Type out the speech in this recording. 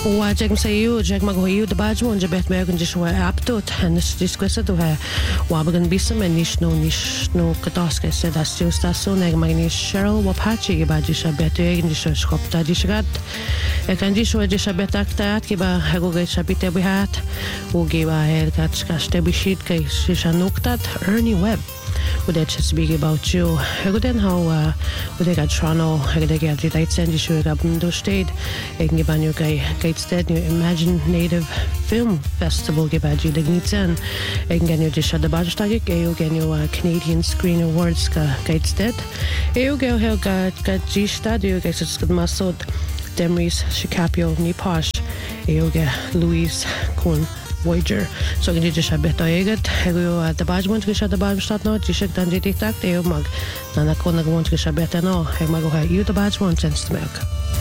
Wajeg sayu jeg magoyu de bajmo je bet mergen je shwa aptot and this disquesa to ha wabagan bisam and nishno kataska said as still station eg magni Cheryl Wapachi ge baji shabet eg ni shkopta di shgat e kan di shwa je shabet aktat ke ba hago ge shabite bihat u ge ba her kaste bishit ke shishanuktat Ernie Webb with that just speak about you. Again how with that Toronto again the light send you should up in the state egen banyo guy Gateshead New Imagine Native Film Festival ge baji dignitsen egen ganyo de shada bajstag ge ganyo Canadian Screen Awards ka Gateshead e ge hel ga G studio ge skud masod Demries Shikapio ni posh e ge Louise Kuhn Voyager so gni je shabet oeget ego da bajmont ge shada bajstat no je shek dan je tiktak te mag na kona gmont ge shabet no e mag ho you da bajmont senst merk